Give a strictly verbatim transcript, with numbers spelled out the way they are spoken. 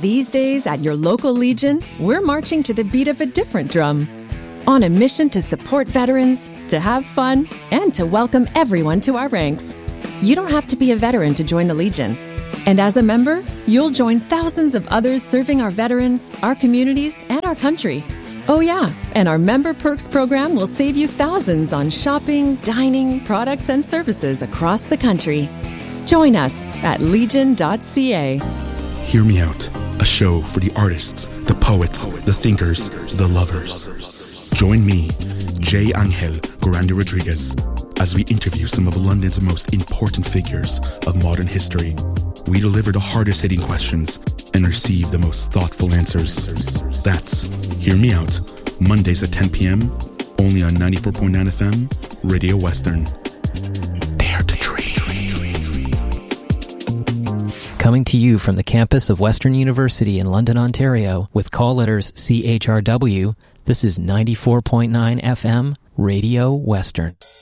These days at your local Legion, we're marching to the beat of a different drum. On a mission to support veterans, to have fun, and to welcome everyone to our ranks. You don't have to be a veteran to join the Legion. And as a member, you'll join thousands of others serving our veterans, our communities, and our country. Oh yeah, and our Member Perks program will save you thousands on shopping, dining, products, and services across the country. Join us at legion dot c a. Hear Me Out, a show for the artists, the poets, the thinkers, the lovers. Join me, J. Angel Grande Rodriguez, as we interview some of London's most important figures of modern history. We deliver the hardest hitting questions and receive the most thoughtful answers. That's Hear Me Out, Mondays at ten p.m., only on ninety-four point nine F M, Radio Western. Dare to dream. Coming to you from the campus of Western University in London, Ontario, with call letters C H R W, this is ninety-four point nine F M, Radio Western.